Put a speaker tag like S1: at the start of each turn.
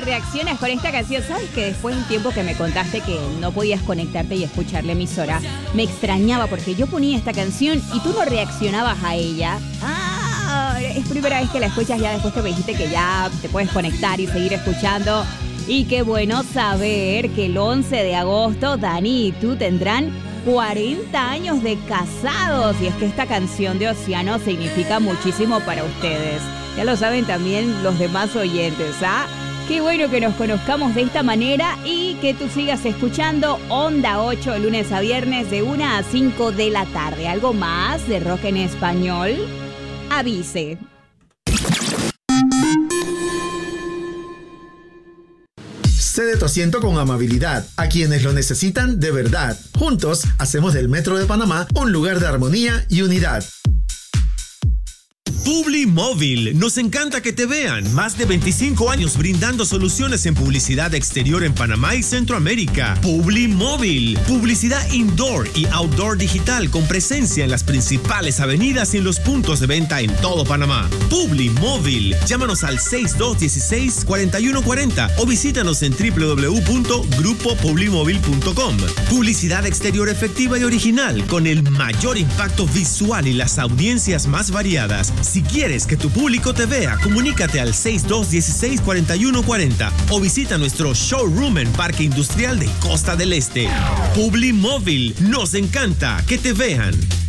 S1: reaccionas con esta canción. ¿Sabes que después de un tiempo que me contaste que no podías conectarte y escuchar la emisora, me extrañaba porque yo ponía esta canción y tú no reaccionabas a ella? Es primera vez que la escuchas ya después que me dijiste que ya te puedes conectar y seguir escuchando. Y qué bueno saber que el 11 de agosto Dani y tú tendrán 40 años de casados. Y es que esta canción de Océano significa muchísimo para ustedes. Ya lo saben también los demás oyentes, ¿ah? Qué bueno que nos conozcamos de esta manera y que tú sigas escuchando Onda 8 de lunes a viernes de 1 a 5 de la tarde. ¿Algo más de rock en español? Avise.
S2: Cede tu asiento con amabilidad a quienes lo necesitan de verdad. Juntos hacemos del Metro de Panamá un lugar de armonía y unidad.
S3: Publimóvil, nos encanta que te vean. Más de 25 años brindando soluciones en publicidad exterior en Panamá y Centroamérica. Publimóvil, publicidad indoor y outdoor digital con presencia en las principales avenidas y en los puntos de venta en todo Panamá. Publimóvil, llámanos al 6216-4140 o visítanos en www.grupopublimóvil.com. Publicidad exterior efectiva y original con el mayor impacto visual y las audiencias más variadas. Si quieres que tu público te vea, comunícate al 6216-4140 o visita nuestro showroom en Parque Industrial de Costa del Este. Publimóvil, nos encanta que te vean.